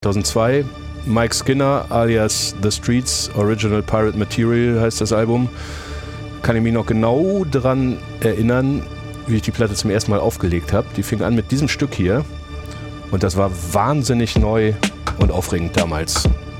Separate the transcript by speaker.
Speaker 1: 2002. Mike Skinner alias The Streets Original Pirate Material heißt das Album. Kann ich mich noch genau dran erinnern, wie ich die Platte zum ersten Mal aufgelegt habe. Die fing an mit diesem Stück hier und das war wahnsinnig neu und aufregend damals.